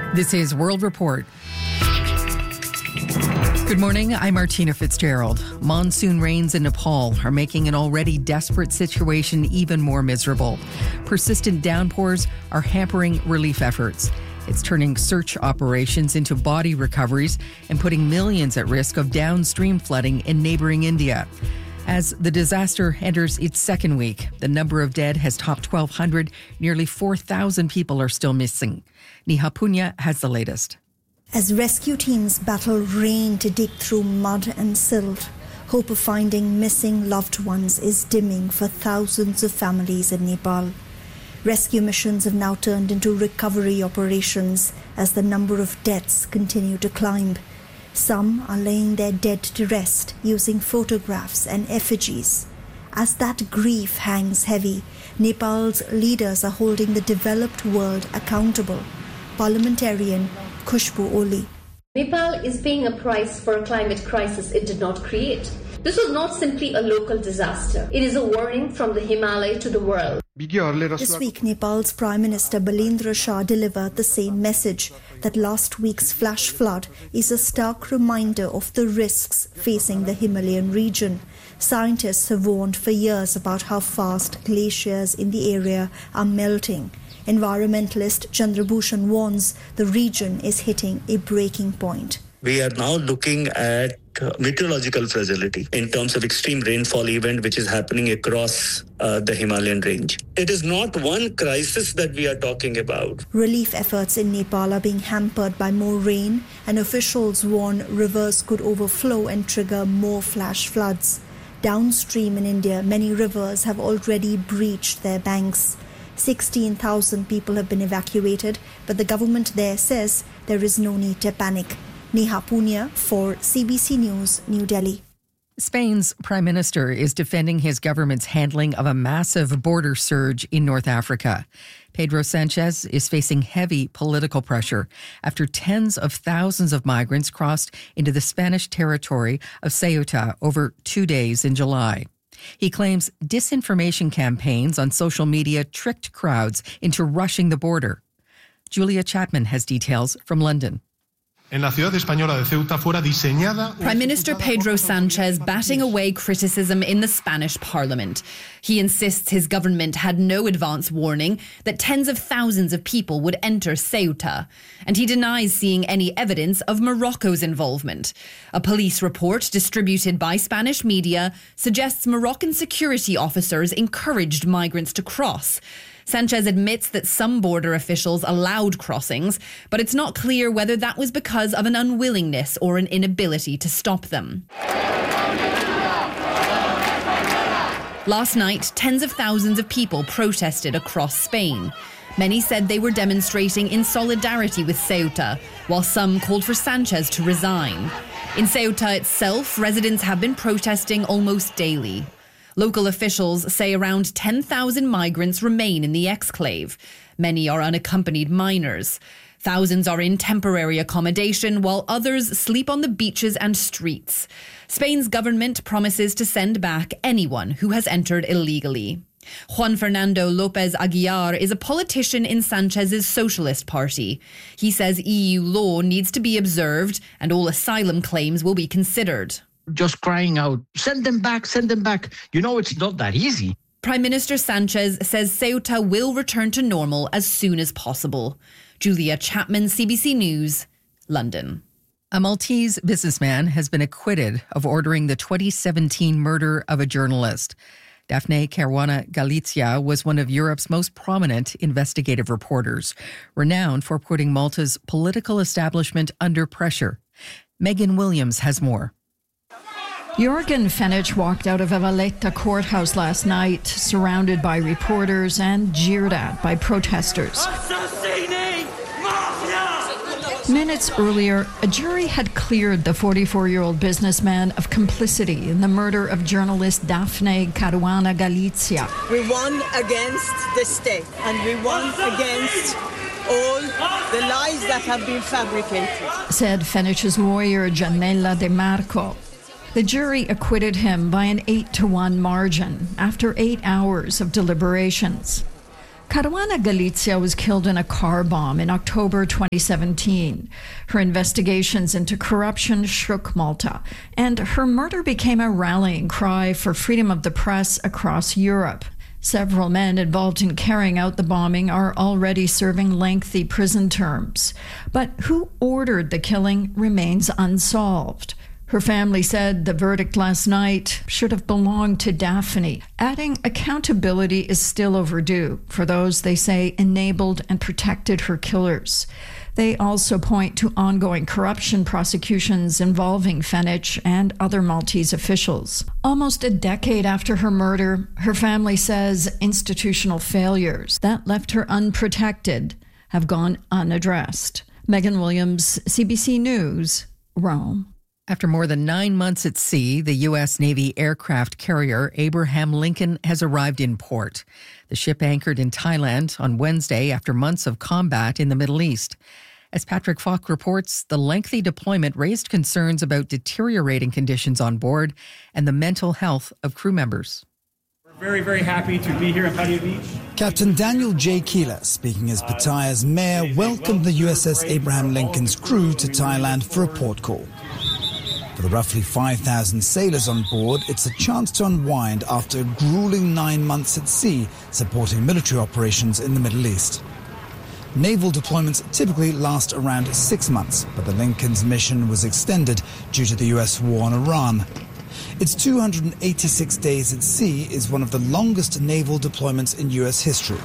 This is World Report. Good morning, I'm Martina Fitzgerald. Monsoon rains in Nepal are making an already desperate situation even more miserable. Persistent downpours are hampering relief efforts. It's turning search operations into body recoveries and putting millions at risk of downstream flooding in neighboring India. As the disaster enters its second week, the number of dead has topped 1,200. Nearly 4,000 people are still missing. Neha Punya has the latest. As rescue teams battle rain to dig through mud and silt, hope of finding missing loved ones is dimming for thousands of families in Nepal. Rescue missions have now turned into recovery operations as the number of deaths continue to climb. Some are laying their dead to rest using photographs and effigies. As that grief hangs heavy, Nepal's leaders are holding the developed world accountable. Parliamentarian Khushbu Oli. Nepal is paying a price for a climate crisis it did not create. This was not simply a local disaster. It is a warning from the Himalaya to the world. This week, Nepal's Prime Minister Balendra Shah delivered the same message, that last week's flash flood is a stark reminder of the risks facing the Himalayan region. Scientists have warned for years about how fast glaciers in the area are melting. Environmentalist Chandrabhushan warns the region is hitting a breaking point. We are now looking at meteorological fragility in terms of extreme rainfall event which is happening across the Himalayan range. It is not one crisis that we are talking about. Relief efforts in Nepal are being hampered by more rain, and officials warn rivers could overflow and trigger more flash floods. Downstream in India, many rivers have already breached their banks. 16,000 people have been evacuated, but the government there says there is no need to panic. Neha Punya for CBC News, New Delhi. Spain's Prime Minister is defending his government's handling of a massive border surge in North Africa. Pedro Sanchez is facing heavy political pressure after tens of thousands of migrants crossed into the Spanish territory of Ceuta over 2 days in July. He claims disinformation campaigns on social media tricked crowds into rushing the border. Julia Chapman has details from London. Prime Minister Pedro Sanchez batting away criticism in the Spanish parliament. He insists his government had no advance warning that tens of thousands of people would enter Ceuta. And he denies seeing any evidence of Morocco's involvement. A police report distributed by Spanish media suggests Moroccan security officers encouraged migrants to cross. Sanchez admits that some border officials allowed crossings, but it's not clear whether that was because of an unwillingness or an inability to stop them. Last night, tens of thousands of people protested across Spain. Many said they were demonstrating in solidarity with Ceuta, while some called for Sanchez to resign. In Ceuta itself, residents have been protesting almost daily. Local officials say around 10,000 migrants remain in the exclave. Many are unaccompanied minors. Thousands are in temporary accommodation, while others sleep on the beaches and streets. Spain's government promises to send back anyone who has entered illegally. Juan Fernando López Aguilar is a politician in Sanchez's Socialist Party. He says EU law needs to be observed and all asylum claims will be considered. Just crying out, send them back, send them back. You know, it's not that easy. Prime Minister Sanchez says Ceuta will return to normal as soon as possible. Julia Chapman, CBC News, London. A Maltese businessman has been acquitted of ordering the 2017 murder of a journalist. Daphne Caruana Galizia was one of Europe's most prominent investigative reporters, renowned for putting Malta's political establishment under pressure. Megan Williams has more. Jorgen Fenech walked out of a Valletta courthouse last night, surrounded by reporters and jeered at by protesters. Minutes earlier, a jury had cleared the 44-year-old businessman of complicity in the murder of journalist Daphne Caruana Galizia. We won against the state, and we won against all the lies that have been fabricated, said Fenech's lawyer Gianella De Marco. The jury acquitted him by an 8-1 margin after 8 hours of deliberations. Caruana Galizia was killed in a car bomb in October 2017. Her investigations into corruption shook Malta, and her murder became a rallying cry for freedom of the press across Europe. Several men involved in carrying out the bombing are already serving lengthy prison terms. But who ordered the killing remains unsolved. Her family said the verdict last night should have belonged to Daphne, adding accountability is still overdue for those they say enabled and protected her killers. They also point to ongoing corruption prosecutions involving Fenech and other Maltese officials. Almost a decade after her murder, her family says institutional failures that left her unprotected have gone unaddressed. Megan Williams, CBC News, Rome. After more than 9 months at sea, the U.S. Navy aircraft carrier Abraham Lincoln has arrived in port. The ship anchored in Thailand on Wednesday after months of combat in the Middle East. As Patrick Falk reports, the lengthy deployment raised concerns about deteriorating conditions on board and the mental health of crew members. We're very, very happy to be here at Pattaya Beach. Captain Daniel J. Keeler, speaking as Pattaya's mayor, welcomed the USS Abraham Lincoln's crew to Thailand for a port call. For the roughly 5,000 sailors on board, it's a chance to unwind after a grueling 9 months at sea supporting military operations in the Middle East. Naval deployments typically last around 6 months, but the Lincoln's mission was extended due to the US war on Iran. Its 286 days at sea is one of the longest naval deployments in US history.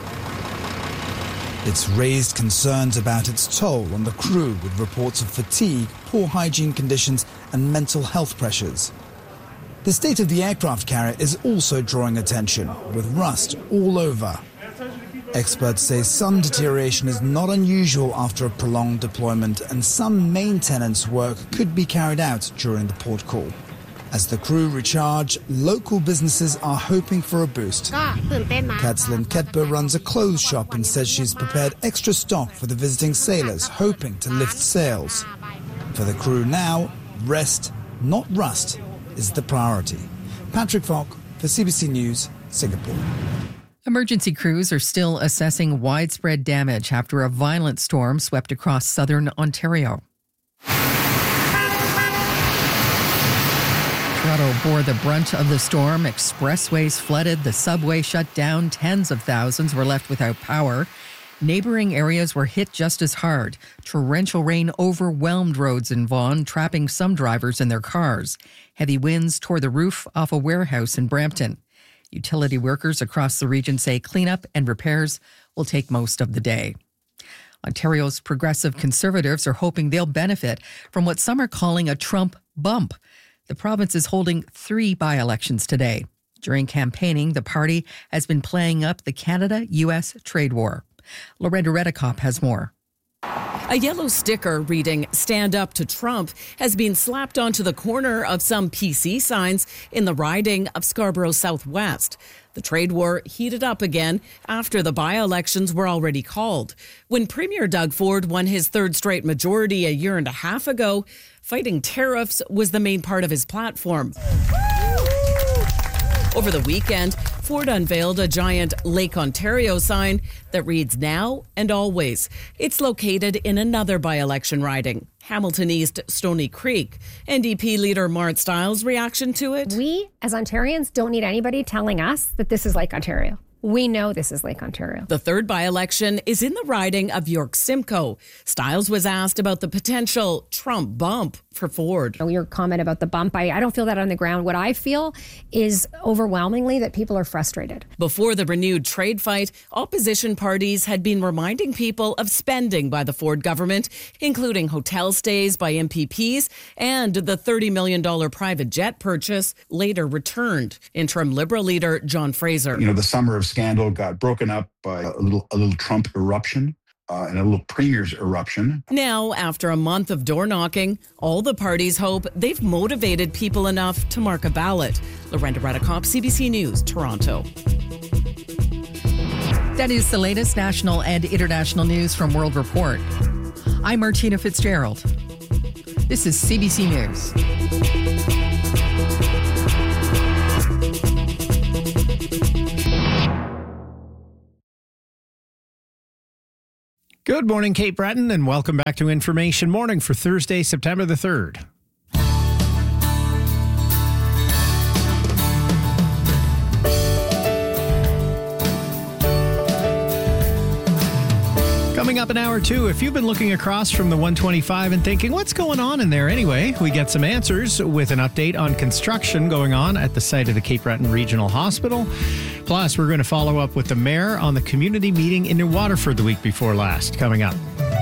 It's raised concerns about its toll on the crew, with reports of fatigue, poor hygiene conditions and mental health pressures. The state of the aircraft carrier is also drawing attention, with rust all over. Experts say some deterioration is not unusual after a prolonged deployment, and some maintenance work could be carried out during the port call. As the crew recharge, local businesses are hoping for a boost. Katslyn Ketber runs a clothes shop and says she's prepared extra stock for the visiting sailors, hoping to lift sales. For the crew now, rest, not rust, is the priority. Patrick Falk for CBC News, Singapore. Emergency crews are still assessing widespread damage after a violent storm swept across southern Ontario. Toronto bore the brunt of the storm. Expressways flooded, the subway shut down, tens of thousands were left without power. Neighbouring areas were hit just as hard. Torrential rain overwhelmed roads in Vaughan, trapping some drivers in their cars. Heavy winds tore the roof off a warehouse in Brampton. Utility workers across the region say cleanup and repairs will take most of the day. Ontario's progressive Conservatives are hoping they'll benefit from what some are calling a Trump bump. The province is holding 3 by-elections today. During campaigning, the party has been playing up the Canada-U.S. trade war. Loretta Redekop has more. A yellow sticker reading "Stand Up to Trump" has been slapped onto the corner of some PC signs in the riding of Scarborough Southwest. The trade war heated up again after the by-elections were already called. When Premier Doug Ford won his 3rd straight majority a year and a half ago, fighting tariffs was the main part of his platform. Over the weekend, Ford unveiled a giant Lake Ontario sign that reads "Now and Always." It's located in another by-election riding, Hamilton East Stony Creek. NDP leader Mart Stiles' reaction to it? We, as Ontarians, don't need anybody telling us that this is Lake Ontario. We know this is Lake Ontario. The 3rd by-election is in the riding of York Simcoe. Stiles was asked about the potential Trump bump for Ford. Your comment about the bump, I don't feel that on the ground. What I feel is overwhelmingly that people are frustrated. Before the renewed trade fight, opposition parties had been reminding people of spending by the Ford government, including hotel stays by MPPs and the $30 million private jet purchase later returned. Interim Liberal leader John Fraser. The summer of scandal got broken up by a little Trump eruption. And a little Premier's eruption. Now, after a month of door knocking, all the parties hope they've motivated people enough to mark a ballot. Loretta Redekop, CBC News, Toronto. That is the latest national and international news from World Report. I'm Martina Fitzgerald. This is CBC News. Good morning, Cape Breton, and welcome back to Information Morning for Thursday, September the 3rd. Coming up in hour 2, if you've been looking across from the 125 and thinking, what's going on in there anyway? We get some answers with an update on construction going on at the site of the Cape Breton Regional Hospital. Plus, we're going to follow up with the mayor on the community meeting in New Waterford the week before last, coming up.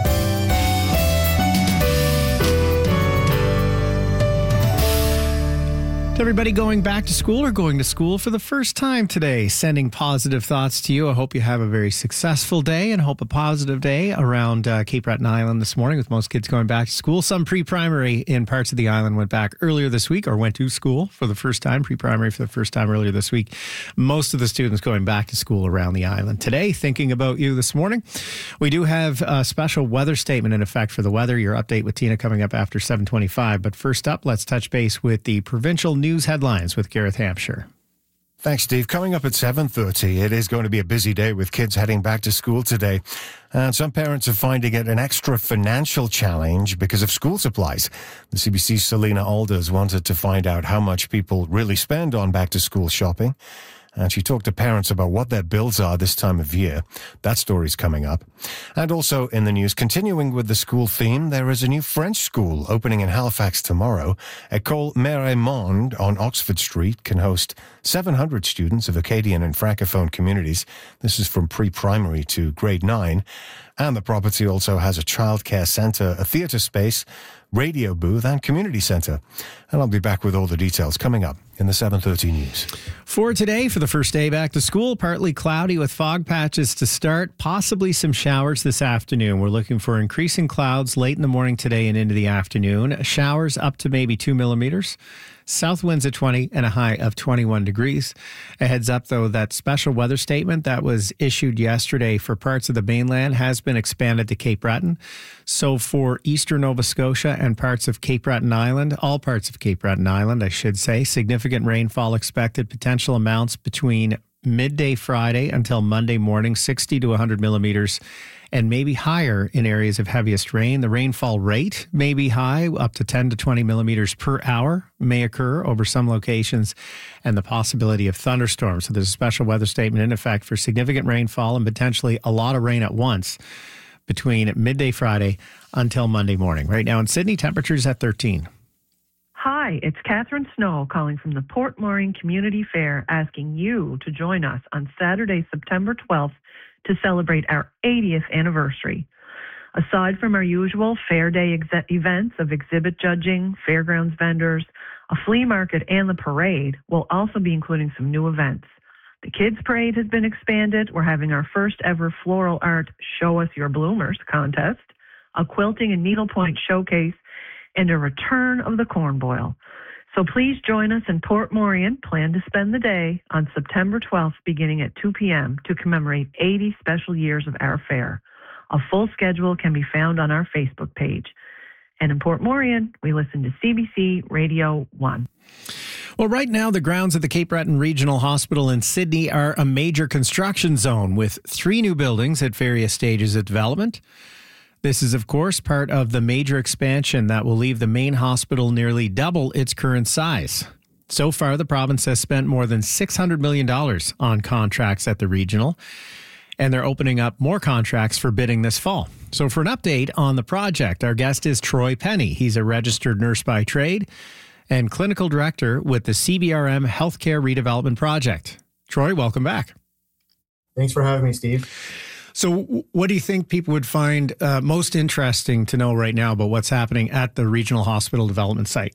Everybody going back to school or going to school for the first time today, sending positive thoughts to you. I hope you have a very successful day and hope a positive day around Cape Breton Island this morning with most kids going back to school. Some pre-primary in parts of the island went back earlier this week or went to school for the first time, pre-primary for the first time earlier this week. Most of the students going back to school around the island today. Thinking about you this morning. We do have a special weather statement in effect for the weather. Your update with Tina coming up after 7:25. But first up, let's touch base with the provincial news headlines with Gareth Hampshire. Thanks, Steve. Coming up at 7:30, it is going to be a busy day with kids heading back to school today. And some parents are finding it an extra financial challenge because of school supplies. The CBC's Selena Alders wanted to find out how much people really spend on back-to-school shopping. And she talked to parents about what their bills are this time of year. That story's coming up. And also in the news, continuing with the school theme, there is a new French school opening in Halifax tomorrow. École Mère-et-Monde on Oxford Street can host 700 students of Acadian and Francophone communities. This is from pre-primary to grade 9. And the property also has a childcare centre, a theatre space, radio booth and community centre. And I'll be back with all the details coming up in the 7:30 news. For today, for the first day back to school, partly cloudy with fog patches to start, possibly some showers this afternoon. We're looking for increasing clouds late in the morning today and into the afternoon. Showers up to maybe 2 millimeters. South winds at 20 and a high of 21 degrees. A heads up, though, that special weather statement that was issued yesterday for parts of the mainland has been expanded to Cape Breton. So for eastern Nova Scotia and parts of Cape Breton Island, all parts of Cape Breton Island, I should say, significant rainfall expected, potential amounts between midday Friday until Monday morning, 60 to 100 millimeters, and maybe higher in areas of heaviest rain. The rainfall rate may be high, up to 10 to 20 millimeters per hour may occur over some locations, and the possibility of thunderstorms. So there's a special weather statement in effect for significant rainfall and potentially a lot of rain at once between midday Friday until Monday morning. Right now in Sydney, temperatures at 13. Hi, it's Catherine Snow calling from the Port Moring Community Fair, asking you to join us on Saturday, September 12th to celebrate our 80th anniversary. Aside from our usual fair day events of exhibit judging, fairgrounds vendors, a flea market, and the parade, we'll also be including some new events. The Kids Parade has been expanded. We're having our first ever floral art Show Us Your Bloomers contest, a quilting and needlepoint showcase, and a return of the corn boil. So please join us in Port Moring. Plan to spend the day on September 12th beginning at 2 p.m. to commemorate 80 special years of our fair. A full schedule can be found on our Facebook page. And in Port Moring, we listen to CBC Radio 1. Well, right now, the grounds of the Cape Breton Regional Hospital in Sydney are a major construction zone with 3 new buildings at various stages of development. This is, of course, part of the major expansion that will leave the main hospital nearly double its current size. So far, the province has spent more than $600 million on contracts at the regional, and they're opening up more contracts for bidding this fall. So for an update on the project, our guest is Troy Penny. He's a registered nurse by trade and clinical director with the CBRM Healthcare Redevelopment Project. Troy, welcome back. Thanks for having me, Steve. So what do you think people would find most interesting to know right now about what's happening at the regional hospital development site?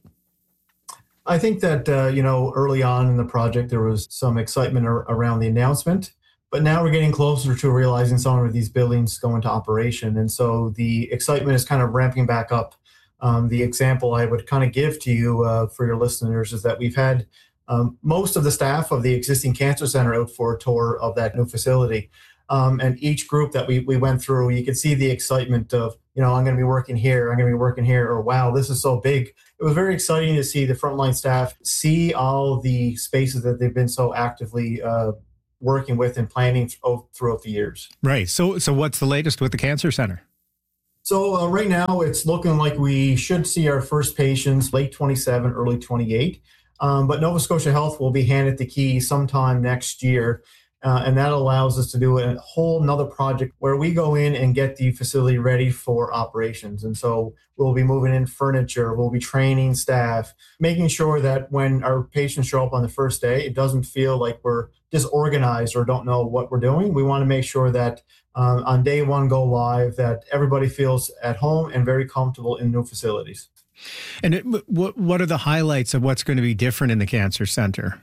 I think that, early on in the project, there was some excitement around the announcement, but now we're getting closer to realizing some of these buildings go into operation. And so the excitement is kind of ramping back up. The example I would kind of give to you for your listeners is that we've had most of the staff of the existing cancer center out for a tour of that new facility. And each group that we went through, you could see the excitement of, I'm going to be working here, I'm going to be working here, or wow, this is so big. It was very exciting to see the frontline staff see all the spaces that they've been so actively working with and planning throughout the years. Right. So what's the latest with the Cancer Center? So right now it's looking like we should see our first patients late 27, early 28. But Nova Scotia Health will be handed the key sometime next year. And that allows us to do a whole nother project where we go in and get the facility ready for operations. And so we'll be moving in furniture, we'll be training staff, making sure that when our patients show up on the first day, it doesn't feel like we're disorganized or don't know what we're doing. We want to make sure that on day one go live, that everybody feels at home and very comfortable in new facilities. And what are the highlights of what's going to be different in the Cancer Center?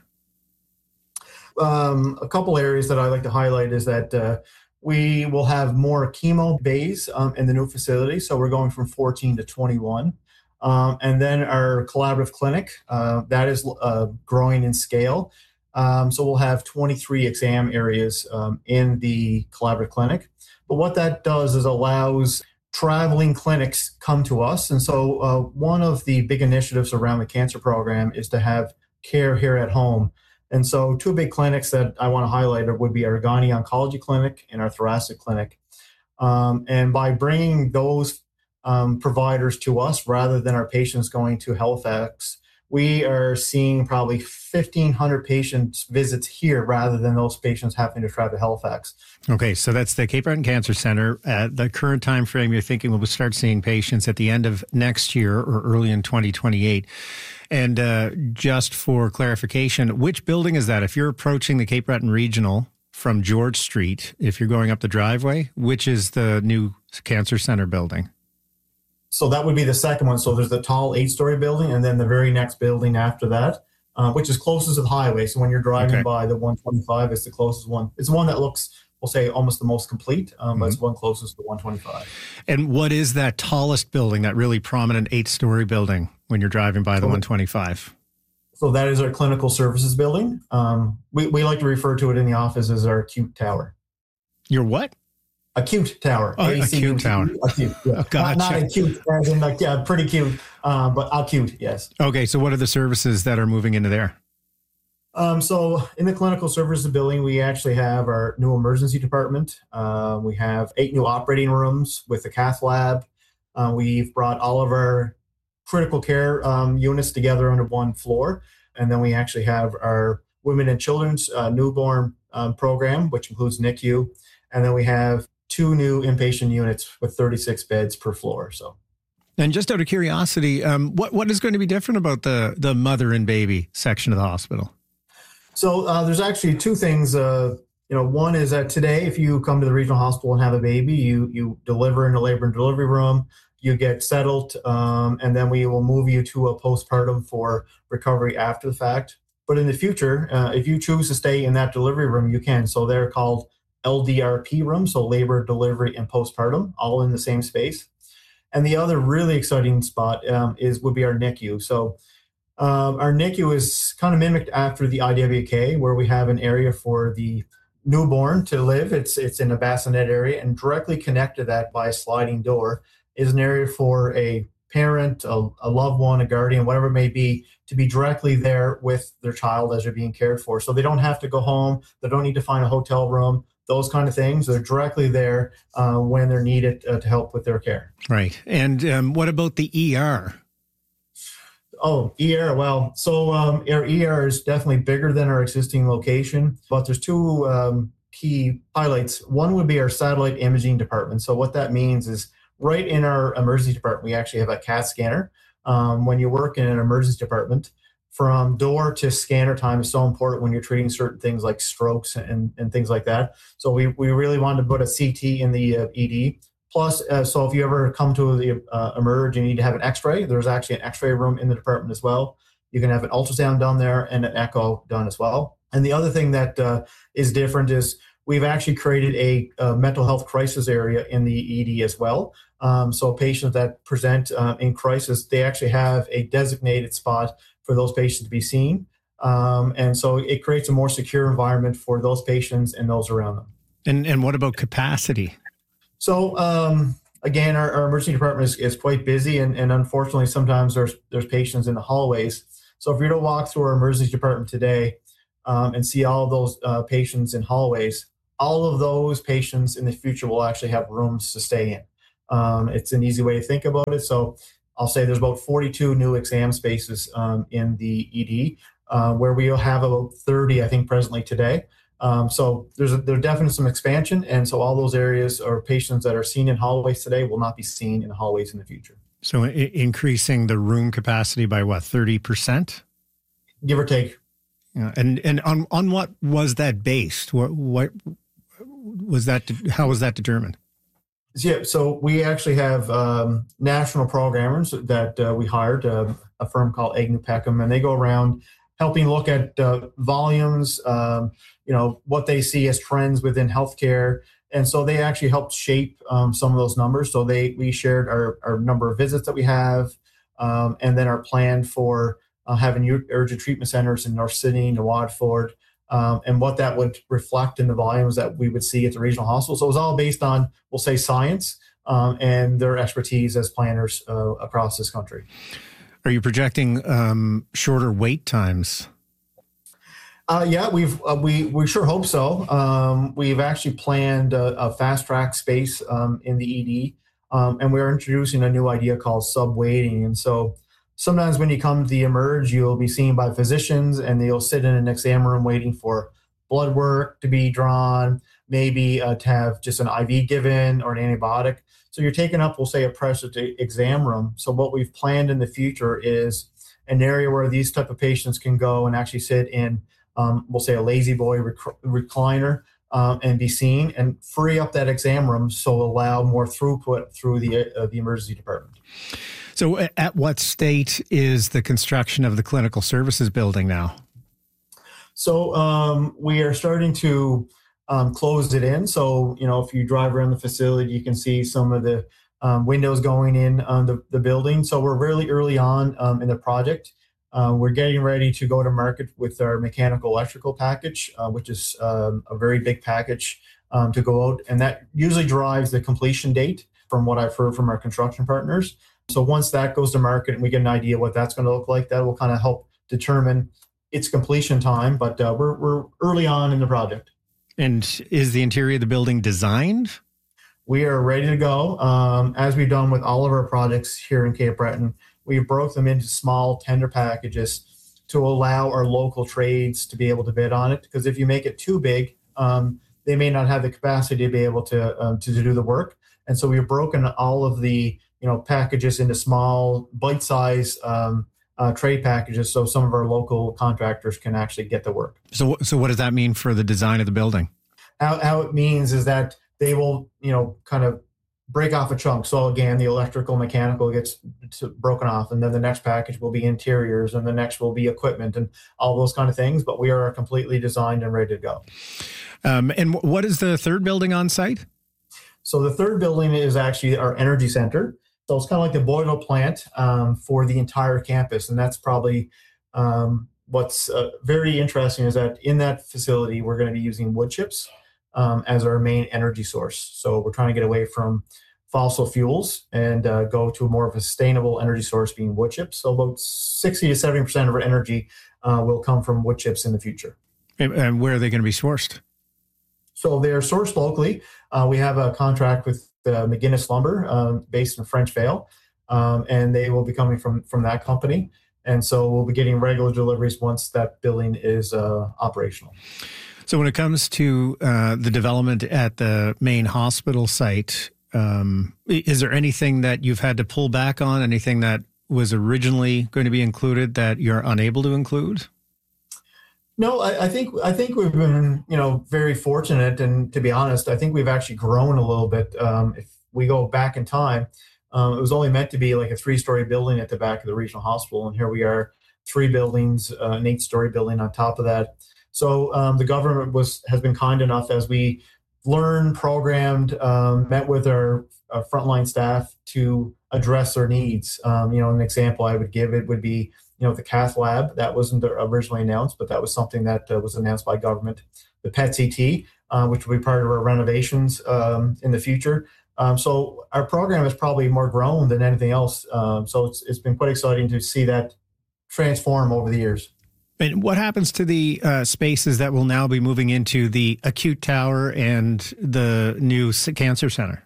A couple areas that I like to highlight is that we will have more chemo bays in the new facility. So we're going from 14 to 21. And then our collaborative clinic, that is growing in scale. So we'll have 23 exam areas in the collaborative clinic. But what that does is allows traveling clinics come to us. And so one of the big initiatives around the cancer program is to have care here at home. And so two big clinics that I want to highlight would be our Gani Oncology Clinic and our Thoracic Clinic. And by bringing those providers to us rather than our patients going to Halifax, we are seeing probably 1,500 patients visits here rather than those patients having to travel to Halifax. Okay, so that's the Cape Breton Cancer Center. At the current time frame, you're thinking we'll start seeing patients at the end of next year or early in 2028. And just for clarification, which building is that? If you're approaching the Cape Breton Regional from George Street, if you're going up the driveway, which is the new Cancer Center building? So that would be the second one. So there's the tall 8-story building, and then the very next building after that, which is closest to the highway. So when you're driving by the 125, it's the closest one. It's the one that looks, we'll say, almost the most complete, but it's one closest to 125. And what is that tallest building, that really prominent 8-story building when you're driving by the 125? So that is our clinical services building. We like to refer to it in the office as our acute tower. Your what? Acute tower. Oh, acute tower. Acute, yeah. Gotcha. Not acute, as in like, yeah, pretty cute, but acute, yes. Okay, so what are the services that are moving into there? So in the clinical services building, we actually have our new emergency department. We have 8 new operating rooms with a cath lab. We've brought all of our critical care units together under one floor. And then we actually have our women and children's newborn program, which includes NICU. And then we have 2 new inpatient units with 36 beds per floor. So, and just out of curiosity, what is going to be different about the mother and baby section of the hospital? So there's actually 2 things. One is that today, if you come to the regional hospital and have a baby, you deliver in the labor and delivery room, you get settled, and then we will move you to a postpartum for recovery after the fact. But in the future, if you choose to stay in that delivery room, you can. So they're called LDRP rooms, so labor, delivery, and postpartum, all in the same space. And the other really exciting spot would be our NICU. So our NICU is kind of mimicked after the IWK, where we have an area for the newborn to live. It's in a bassinet area, and directly connected to that by a sliding door is an area for a parent, a loved one, a guardian, whatever it may be, to be directly there with their child as they're being cared for. So they don't have to go home. They don't need to find a hotel room. Those kind of things. They're directly there when they're needed to help with their care. Right. And what about the ER? Oh, ER. Well, so our ER is definitely bigger than our existing location, but there's 2 key highlights. One would be our satellite imaging department. So what that means is right in our emergency department, we actually have a CAT scanner. When you work in an emergency department, from door to scanner time is so important when you're treating certain things like strokes and things like that. So we really wanted to put a CT in the ED. Plus, so if you ever come to the emerge, you need to have an x-ray. There's actually an x-ray room in the department as well. You can have an ultrasound done there and an echo done as well. And the other thing that is different is we've actually created a mental health crisis area in the ED as well. So patients that present in crisis, they actually have a designated spot for those patients to be seen. And so it creates a more secure environment for those patients and those around them. And what about capacity? So again, our emergency department is quite busy, and unfortunately sometimes there's patients in the hallways. So if you were to walk through our emergency department today, and see all of those patients in hallways, all of those patients in the future will actually have rooms to stay in. It's an easy way to think about it. So I'll say there's about 42 new exam spaces in the ED, where we'll have about 30, I think, presently today. So there's definitely some expansion. And so all those areas or patients that are seen in hallways today will not be seen in hallways in the future. So increasing the room capacity by what, 30%? Give or take. Yeah. And on what was that based? What was that? How was that determined? Yeah, so we actually have national programmers that we hired, a firm called Agnew Peckham, and they go around helping look at volumes, what they see as trends within healthcare. And so they actually helped shape some of those numbers. So we shared our number of visits that we have, and then our plan for having urgent treatment centers in North Sydney, New Watford, and what that would reflect in the volumes that we would see at the regional hospital. So it was all based on, we'll say, science and their expertise as planners across this country. Are you projecting shorter wait times? Yeah, we sure hope so. We've actually planned a fast track space in the ED, and we're introducing a new idea called sub-waiting. And so sometimes when you come to the emerge, you'll be seen by physicians and you'll sit in an exam room waiting for blood work to be drawn, maybe to have just an IV given or an antibiotic. So you're taking up, we'll say, a pressure exam room. So what we've planned in the future is an area where these type of patients can go and actually sit in, we'll say, a lazy boy recliner and be seen and free up that exam room, so allow more throughput through the emergency department. So at what state is the construction of the clinical services building now? So we are starting to close it in. So, if you drive around the facility, you can see some of the windows going in on the building. So we're really early on in the project. We're getting ready to go to market with our mechanical electrical package, which is a very big package to go out. And that usually drives the completion date from what I've heard from our construction partners. So once that goes to market and we get an idea what that's going to look like, that will kind of help determine its completion time. But we're early on in the project. And is the interior of the building designed? We are ready to go. As we've done with all of our projects here in Cape Breton, we broke them into small tender packages to allow our local trades to be able to bid on it. Because if you make it too big, they may not have the capacity to be able to do the work. And so we've broken all of the packages into small, bite-sized trade packages, so some of our local contractors can actually get the work. So what does that mean for the design of the building? How it means is that they will, kind of break off a chunk. So again, the electrical, mechanical gets broken off, and then the next package will be interiors, and the next will be equipment, and all those kind of things. But we are completely designed and ready to go. And what is the third building on site? So the third building is actually our energy center. So it's kind of like the boiler plant for the entire campus. And that's probably what's very interesting is that in that facility, we're going to be using wood chips as our main energy source. So we're trying to get away from fossil fuels and go to more of a sustainable energy source being wood chips. So about 60 to 70% of our energy will come from wood chips in the future. And where are they going to be sourced? So they're sourced locally. We have a contract with McGinnis Lumber based in French Vale, and they will be coming from that company. And so we'll be getting regular deliveries once that building is operational. So when it comes to the development at the main hospital site, is there anything that you've had to pull back on, anything that was originally going to be included that you're unable to include? No, I think we've been, very fortunate. And to be honest, I think we've actually grown a little bit. If we go back in time, it was only meant to be like a 3-story building at the back of the regional hospital. And here we are, 3 buildings, an 8-story building on top of that. So the government has been kind enough as we learned, programmed, met with our frontline staff to address their needs. An example I would give it would be, the cath lab. That wasn't originally announced, but that was something that was announced by government. The PET-CT, which will be part of our renovations in the future. So our program has probably more grown than anything else. So it's been quite exciting to see that transform over the years. And what happens to the spaces that will now be moving into the acute tower and the new cancer center?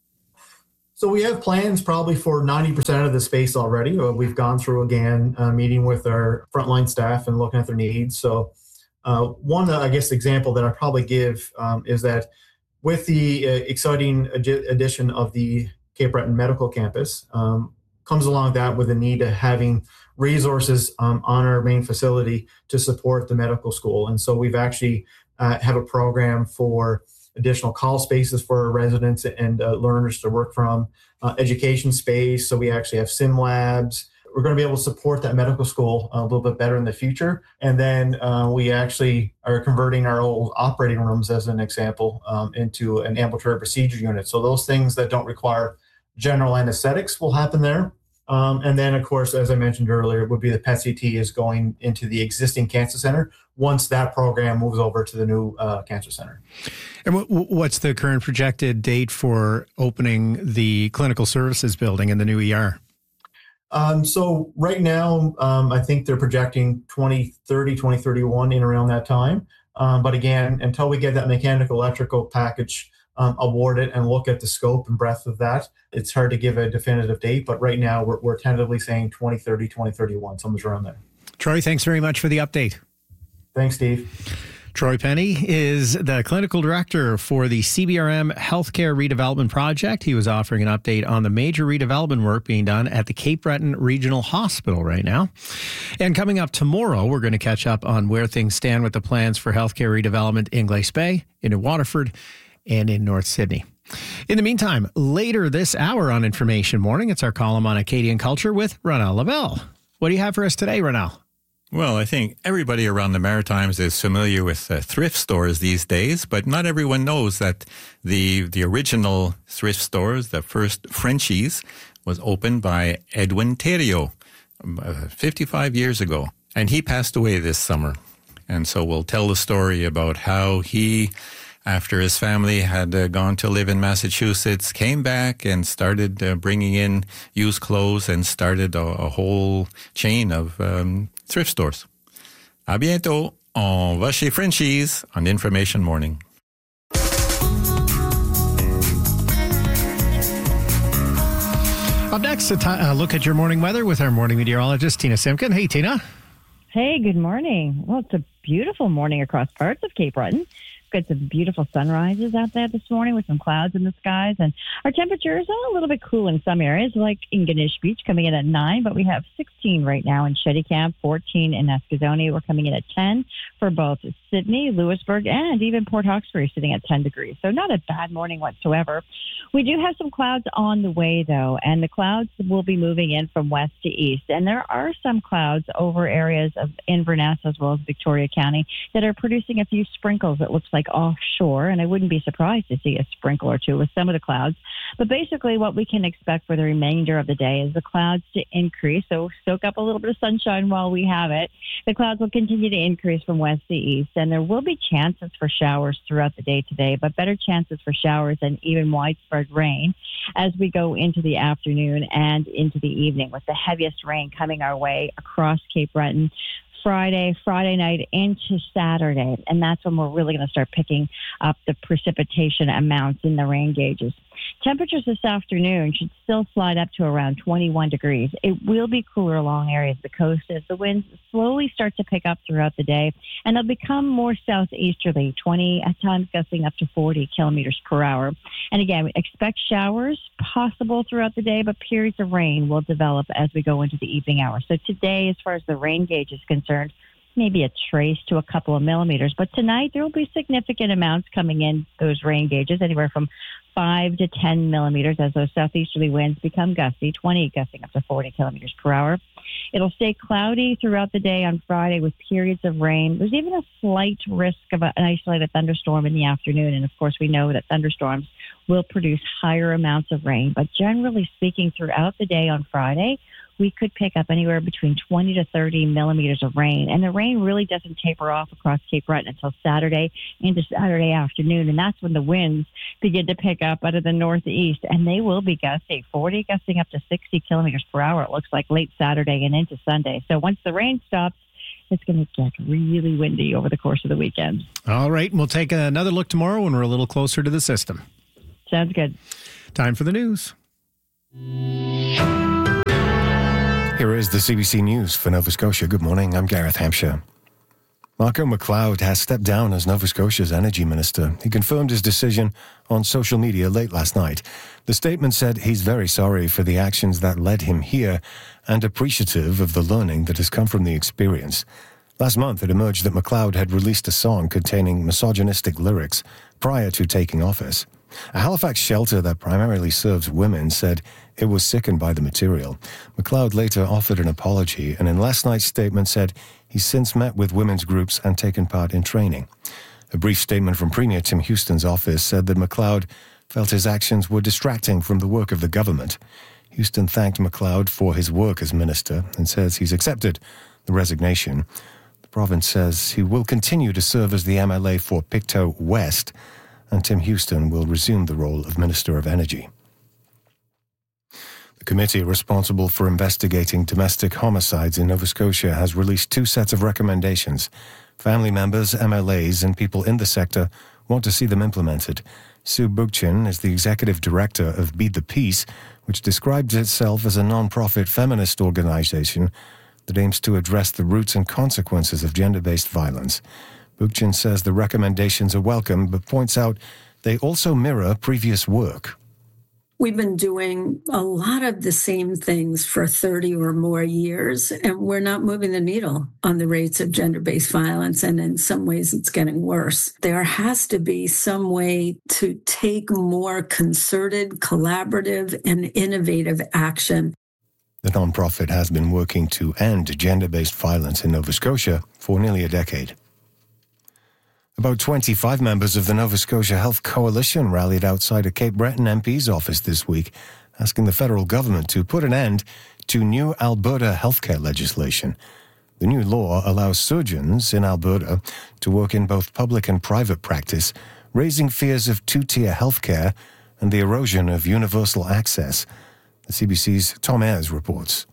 So we have plans probably for 90% of the space already. We've gone through, again, meeting with our frontline staff and looking at their needs. So one, I guess, example that I probably give is that with the exciting addition of the Cape Breton Medical Campus, comes along that with the need of having resources on our main facility to support the medical school. And so we've actually have a program for additional call spaces for our residents and learners to work from, education space. So we actually have sim labs. We're going to be able to support that medical school a little bit better in the future. And then we actually are converting our old operating rooms, as an example, into an ambulatory procedure unit. So those things that don't require general anesthetics will happen there. And then, of course, as I mentioned earlier, would be the PET-CT is going into the existing cancer center once that program moves over to the new cancer center. And what's the current projected date for opening the clinical services building in the new ER? So right now, I think they're projecting 2030, 2031 in around that time. But again, until we get that mechanical electrical package awarded and look at the scope and breadth of that, it's hard to give a definitive date. But right now, we're tentatively saying 2030, 2031, somewhere around there. Troy, thanks very much for the update. Thanks, Steve. Troy Penny is the clinical director for the CBRM Healthcare Redevelopment Project. He was offering an update on the major redevelopment work being done at the Cape Breton Regional Hospital right now. And coming up tomorrow, we're going to catch up on where things stand with the plans for healthcare redevelopment in Glace Bay, in Waterford, and in North Sydney. In the meantime, later this hour on Information Morning, it's our column on Acadian culture with Ronald Lavelle. What do you have for us today, Ronald? Well, I think everybody around the Maritimes is familiar with thrift stores these days, but not everyone knows that the original thrift stores, the first Frenchies, was opened by Edwin Thériault 55 years ago. And he passed away this summer. And so we'll tell the story about how he, after his family had gone to live in Massachusetts, came back and started bringing in used clothes and started a whole chain of thrift stores. À bientôt. On va chez Frenchies on Information Morning. Up next, a look at your morning weather with our morning meteorologist, Tina Simpkin. Hey, Tina. Hey, good morning. Well, it's a beautiful morning across parts of Cape Breton. Got some beautiful sunrises out there this morning with some clouds in the skies, and our temperature is a little bit cool in some areas, like in Ganesh Beach coming in at 9, but we have 16 right now in Shetty Camp, 14 in Eskasoni. We're coming in at 10 for both Sydney, Lewisburg, and even Port Hawkesbury, sitting at 10 degrees. So not a bad morning whatsoever. We do have some clouds on the way, though, and the clouds will be moving in from west to east. And there are some clouds over areas of Inverness as well as Victoria County that are producing a few sprinkles, it looks like, offshore. And I wouldn't be surprised to see a sprinkle or two with some of the clouds. But basically what we can expect for the remainder of the day is the clouds to increase. So soak up a little bit of sunshine while we have it. The clouds will continue to increase from west to east, and there will be chances for showers throughout the day today, but better chances for showers and even widespread rain as we go into the afternoon and into the evening, with the heaviest rain coming our way across Cape Breton Friday night into Saturday. And that's when we're really going to start picking up the precipitation amounts in the rain gauges. Temperatures this afternoon should still slide up to around 21 degrees. It will be cooler along areas of the coast as the winds slowly start to pick up throughout the day, and they'll become more southeasterly, 20 at times gusting up to 40 kilometers per hour. And again, we expect showers possible throughout the day, but periods of rain will develop as we go into the evening hours. So today, as far as the rain gauge is concerned, maybe a trace to a couple of millimeters. But tonight, there will be significant amounts coming in those rain gauges, anywhere from 5 to 10 millimeters as those southeasterly winds become gusty, 20 gusting up to 40 kilometers per hour. It'll stay cloudy throughout the day on Friday with periods of rain. There's even a slight risk of an isolated thunderstorm in the afternoon. And of course, we know that thunderstorms will produce higher amounts of rain. But generally speaking, throughout the day on Friday, we could pick up anywhere between 20 to 30 millimeters of rain. And the rain really doesn't taper off across Cape Breton until Saturday into Saturday afternoon. And that's when the winds begin to pick up out of the northeast. And they will be gusty, 40, gusting up to 60 kilometers per hour, it looks like, late Saturday and into Sunday. So once the rain stops, it's going to get really windy over the course of the weekend. All right. We'll take another look tomorrow when we're a little closer to the system. Sounds good. Time for the news. Here is the CBC News for Nova Scotia. Good morning. I'm Gareth Hampshire. Marco McLeod has stepped down as Nova Scotia's energy minister. He confirmed his decision on social media late last night. The statement said he's very sorry for the actions that led him here and appreciative of the learning that has come from the experience. Last month, it emerged that McLeod had released a song containing misogynistic lyrics prior to taking office. A Halifax shelter that primarily serves women said it was sickened by the material. McLeod later offered an apology and in last night's statement said he's since met with women's groups and taken part in training. A brief statement from Premier Tim Houston's office said that McLeod felt his actions were distracting from the work of the government. Houston thanked McLeod for his work as minister and says he's accepted the resignation. The province says he will continue to serve as the MLA for Pictou West, and Tim Houston will resume the role of Minister of Energy. The committee responsible for investigating domestic homicides in Nova Scotia has released 2 sets of recommendations. Family members, MLAs, and people in the sector want to see them implemented. Sue Bookchin is the executive director of Be the Peace, which describes itself as a non-profit feminist organization that aims to address the roots and consequences of gender-based violence. Bookchin says the recommendations are welcome, but points out they also mirror previous work. We've been doing a lot of the same things for 30 or more years, and we're not moving the needle on the rates of gender-based violence, and in some ways it's getting worse. There has to be some way to take more concerted, collaborative, and innovative action. The nonprofit has been working to end gender-based violence in Nova Scotia for nearly a decade. About 25 members of the Nova Scotia Health Coalition rallied outside a Cape Breton MP's office this week, asking the federal government to put an end to new Alberta healthcare legislation. The new law allows surgeons in Alberta to work in both public and private practice, raising fears of two-tier healthcare and the erosion of universal access. The CBC's Tom Ayres reports.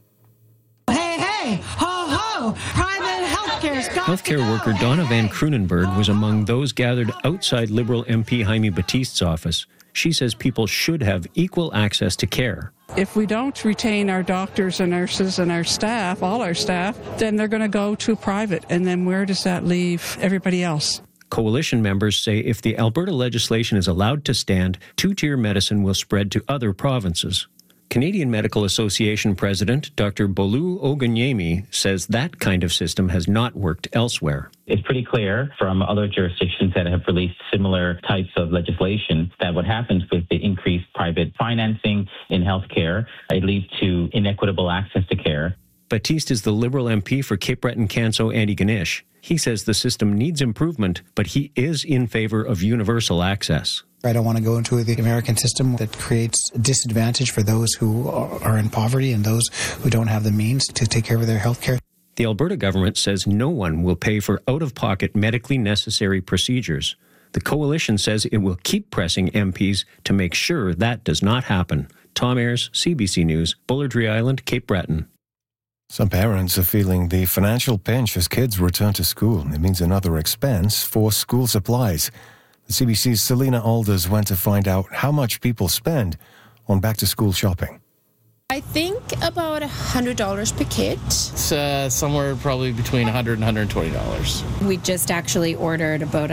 Hey, ho, ho, private healthcare's got Healthcare worker Donna Van Kroonenberg was among those gathered outside Liberal MP Jaime Batiste's office. She says people should have equal access to care. If we don't retain our doctors and nurses and our staff, all our staff, then they're going to go to private. And then where does that leave everybody else? Coalition members say if the Alberta legislation is allowed to stand, two-tier medicine will spread to other provinces. Canadian Medical Association President Dr. Bolu Oganyemi says that kind of system has not worked elsewhere. It's pretty clear from other jurisdictions that have released similar types of legislation that what happens with the increased private financing in healthcare, it leads to inequitable access to care. Batiste is the Liberal MP for Cape Breton-Canso Antigonish. He says the system needs improvement, but he is in favor of universal access. I don't want to go into the American system that creates a disadvantage for those who are in poverty and those who don't have the means to take care of their health care. The Alberta government says no one will pay for out-of-pocket medically necessary procedures. The coalition says it will keep pressing MPs to make sure that does not happen. Tom Ayres, CBC News, Bullardry Island, Cape Breton. Some parents are feeling the financial pinch as kids return to school. It means another expense for school supplies. The CBC's Selena Alders went to find out how much people spend on back-to-school shopping. I think about $100 per kid. It's somewhere probably between $100 and $120. We just actually ordered about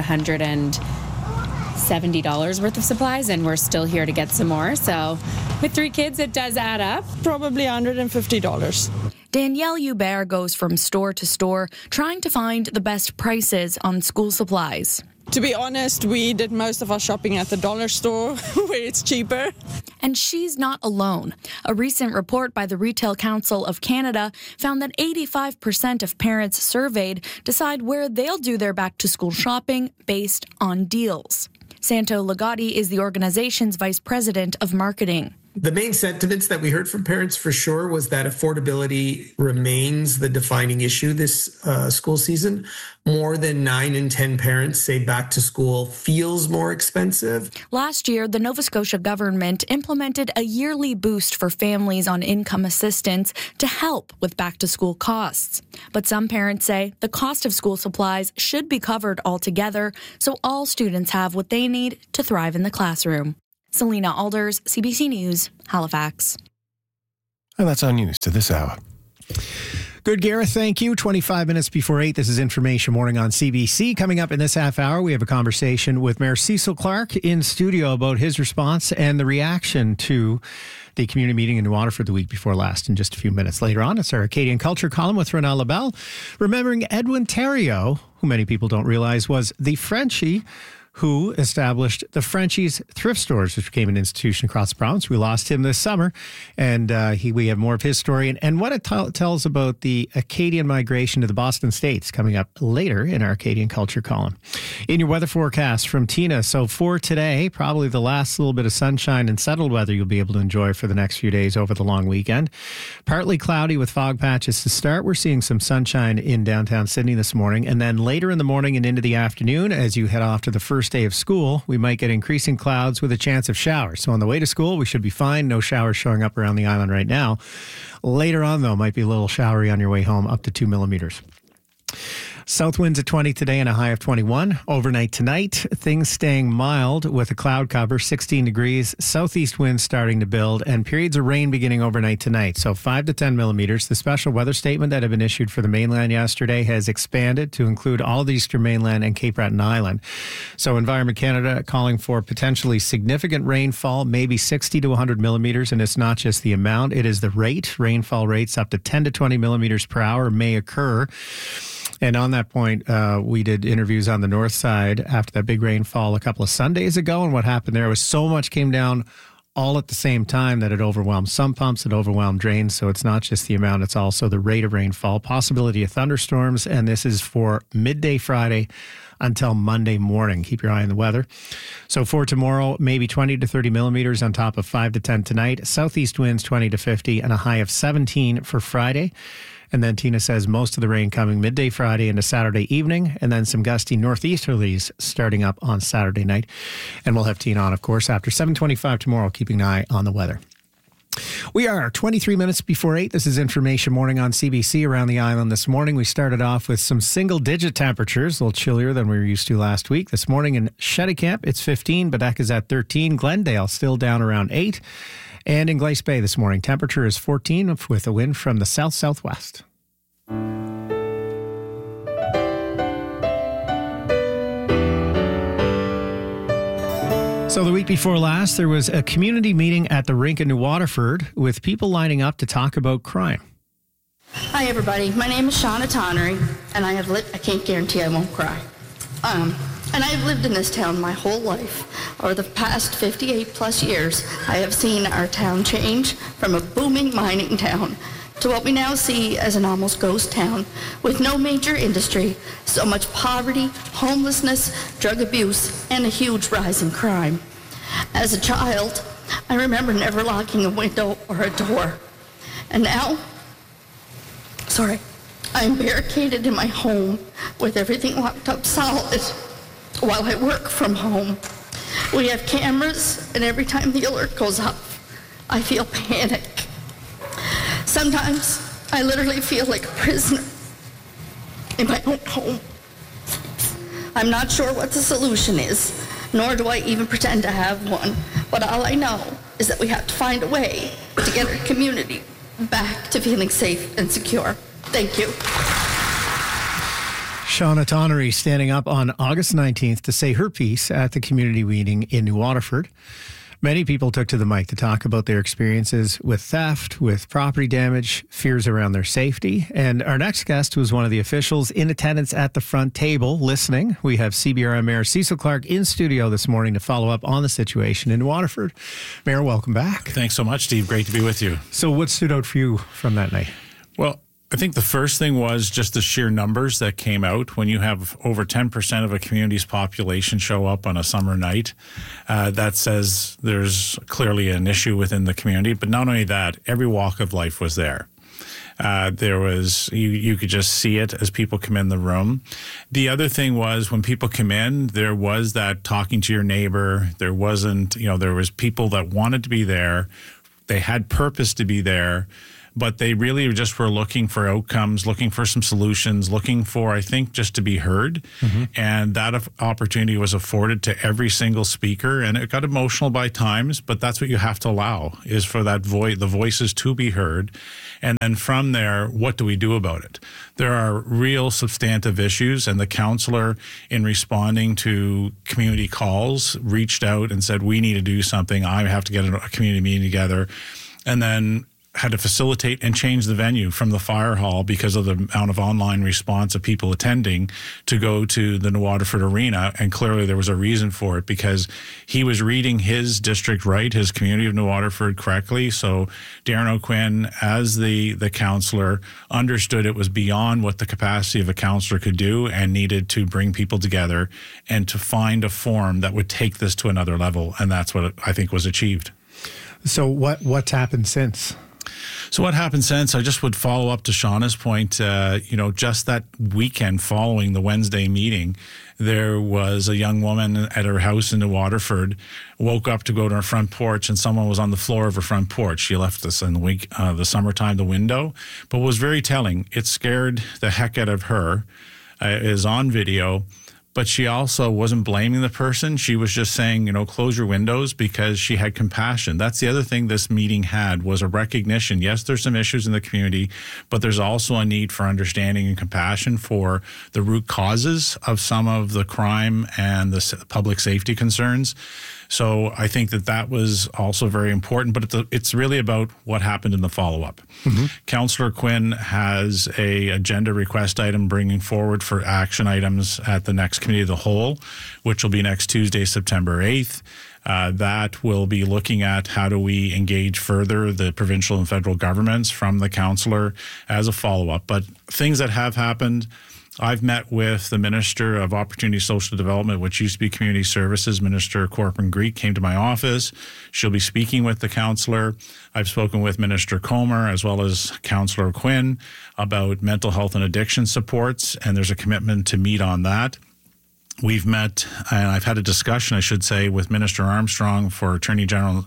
$170 worth of supplies, and we're still here to get some more. So with 3 kids, it does add up. Probably $150. Danielle Hubert goes from store to store trying to find the best prices on school supplies. To be honest, we did most of our shopping at the dollar store where it's cheaper. And she's not alone. A recent report by the Retail Council of Canada found that 85% of parents surveyed decide where they'll do their back-to-school shopping based on deals. Santo Lagati is the organization's vice president of marketing. The main sentiments that we heard from parents for sure was that affordability remains the defining issue this school season. More than 9 in 10 parents say back to school feels more expensive. Last year, the Nova Scotia government implemented a yearly boost for families on income assistance to help with back to school costs. But some parents say the cost of school supplies should be covered altogether so all students have what they need to thrive in the classroom. Selena Alders, CBC News, Halifax. And that's our news to this hour. Good, Gareth. Thank you. 25 minutes before 8. This is Information Morning on CBC. Coming up in this half hour, we have a conversation with Mayor Cecil Clark in studio about his response and the reaction to the community meeting in New Waterford the week before last. In just a few minutes later on, it's our Acadian Culture column with Ronald LaBelle, remembering Edwin Theriault, who many people don't realize was the Frenchie who established the Frenchies thrift stores, which became an institution across the province. We lost him this summer, and we have more of his story and what it tells about the Acadian migration to the Boston States coming up later in our Acadian Culture column. In your weather forecast from Tina, so for today, probably the last little bit of sunshine and settled weather you'll be able to enjoy for the next few days over the long weekend. Partly cloudy with fog patches to start. We're seeing some sunshine in downtown Sydney this morning, and then later in the morning and into the afternoon, as you head off to the first day of school, we might get increasing clouds with a chance of showers. So on the way to school, we should be fine. No showers showing up around the island right now. Later on, though, might be a little showery on your way home, up to 2 millimeters. South winds at 20 today and a high of 21. Overnight tonight, things staying mild with a cloud cover, 16 degrees. Southeast winds starting to build and periods of rain beginning overnight tonight. So 5 to 10 millimeters. The special weather statement that had been issued for the mainland yesterday has expanded to include all the eastern mainland and Cape Breton Island. So Environment Canada calling for potentially significant rainfall, maybe 60 to 100 millimeters. And it's not just the amount, it is the rate. Rainfall rates up to 10 to 20 millimeters per hour may occur. And on that point, we did interviews on the north side after that big rainfall a couple of Sundays ago. And what happened there was so much came down all at the same time that it overwhelmed some pumps, it overwhelmed drains. So it's not just the amount, it's also the rate of rainfall, possibility of thunderstorms. And this is for midday Friday until Monday morning. Keep your eye on the weather. So for tomorrow, maybe 20 to 30 millimeters on top of 5 to 10 tonight. Southeast winds 20 to 50 and a high of 17 for Friday. And then Tina says most of the rain coming midday Friday into Saturday evening, and then some gusty northeasterlies starting up on Saturday night. And we'll have Tina on, of course, after 7:25 tomorrow, keeping an eye on the weather. We are 23 minutes before 8. This is Information Morning on CBC around the island this morning. We started off with some single-digit temperatures, a little chillier than we were used to last week. This morning in Cheticamp, it's 15. Badek is at 13. Glendale still down around 8. And in Glace Bay this morning, temperature is 14 with a wind from the south-southwest. So the week before last, there was a community meeting at the rink in New Waterford with people lining up to talk about crime. Hi, everybody. My name is Shauna Tonnery, and I can't guarantee I won't cry. And I've lived in this town my whole life. Over the past 58 plus years, I have seen our town change from a booming mining town to what we now see as an almost ghost town with no major industry, so much poverty, homelessness, drug abuse, and a huge rise in crime. As a child, I remember never locking a window or a door. And now, I'm barricaded in my home with everything locked up solid while I work from home. We have cameras, and every time the alert goes up, I feel panic. Sometimes I literally feel like a prisoner in my own home. I'm not sure what the solution is, nor do I even pretend to have one, but all I know is that we have to find a way to get our community back to feeling safe and secure. Thank you. Shauna Tonnery standing up on August 19th to say her piece at the community meeting in New Waterford. Many people took to the mic to talk about their experiences with theft, with property damage, fears around their safety. And our next guest was one of the officials in attendance at the front table listening. We have CBRN Mayor Cecil Clark in studio this morning to follow up on the situation in Waterford. Mayor, welcome back. Thanks so much, Steve. Great to be with you. So what stood out for you from that night? Well, I think the first thing was just the sheer numbers that came out. When you have over 10% of a community's population show up on a summer night, that says there's clearly an issue within the community. But not only that, every walk of life was there. There was, you could just see it as people come in the room. The other thing was when people come in, there was that talking to your neighbor. There wasn't, there was people that wanted to be there. They had purpose to be there, but they really just were looking for outcomes, looking for some solutions, looking for, I think, just to be heard. Mm-hmm. And that opportunity was afforded to every single speaker. And it got emotional by times, but that's what you have to allow, is for that the voices to be heard. And then from there, what do we do about it? There are real substantive issues, and the counselor, in responding to community calls, reached out and said, we need to do something. I have to get a community meeting together. And then had to facilitate and change the venue from the fire hall because of the amount of online response of people attending to go to the New Waterford Arena. And clearly there was a reason for it, because he was reading his district right, his community of New Waterford correctly. So Darren O'Quinn, as the councillor, understood it was beyond what the capacity of a councillor could do and needed to bring people together and to find a forum that would take this to another level. And that's what I think was achieved. So what's happened since? So what happened since, I just would follow up to Shauna's point, just that weekend following the Wednesday meeting, there was a young woman at her house in New Waterford, woke up to go to her front porch, and someone was on the floor of her front porch. She left this in the summertime, the window, but what was very telling, it scared the heck out of her. It is on video. But she also wasn't blaming the person. She was just saying, close your windows, because she had compassion. That's the other thing this meeting had, was a recognition. Yes, there's some issues in the community, but there's also a need for understanding and compassion for the root causes of some of the crime and the public safety concerns. So I think that was also very important, but it's really about what happened in the follow-up. Mm-hmm. Councillor Quinn has a agenda request item bringing forward for action items at the next Committee of the Whole, which will be next Tuesday, September 8th. That will be looking at how do we engage further the provincial and federal governments from the councillor as a follow-up. But things that have happened, I've met with the Minister of Opportunity Social Development, which used to be Community Services. Minister Corcoran-Greek came to my office. She'll be speaking with the councillor. I've spoken with Minister Comer as well as Councillor Quinn about mental health and addiction supports, and there's a commitment to meet on that. We've met, and I've had a discussion, I should say, with Minister Armstrong for Attorney General